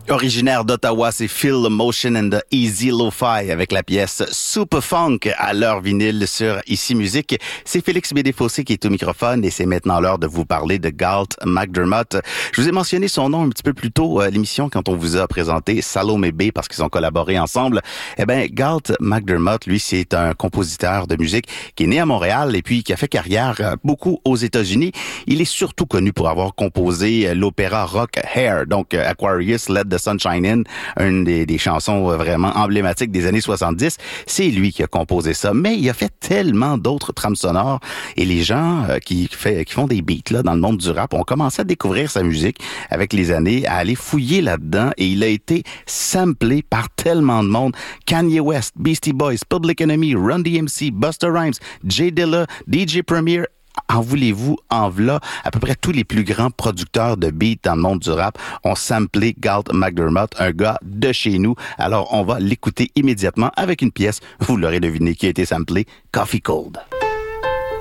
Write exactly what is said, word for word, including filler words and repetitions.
Originaire d'Ottawa, c'est Feel Motion and the Easy Lo-Fi avec la pièce Super Funk à l'heure vinyle sur Ici Musique. C'est Félix Bédé-Fossé qui est au microphone et c'est maintenant l'heure de vous parler de Galt MacDermot. Je vous ai mentionné son nom un petit peu plus tôt à l'émission quand on vous a présenté Salome B parce qu'ils ont collaboré ensemble. Eh ben, Galt MacDermot, lui, c'est un compositeur de musique qui est né à Montréal et puis qui a fait carrière beaucoup aux États-Unis. Il est surtout connu pour avoir composé l'opéra rock Hair, donc Aquarius, Let the Sunshine In, une des, des chansons vraiment emblématiques des années soixante-dix. C'est lui qui a composé ça, mais il a fait tellement d'autres trames sonores et les gens euh, qui, fait, qui font des beats là dans le monde du rap ont commencé à découvrir sa musique avec les années, à aller fouiller là-dedans et il a été samplé par tellement de monde. Kanye West, Beastie Boys, Public Enemy, Run D M C, Busta Rhymes, Jay Dilla, D J Premier. En voulez-vous, en v'là, à peu près tous les plus grands producteurs de beats dans le monde du rap ont samplé Galt MacDermot, un gars de chez nous. Alors, on va l'écouter immédiatement avec une pièce, vous l'aurez deviné, qui a été samplée, Coffee Cold.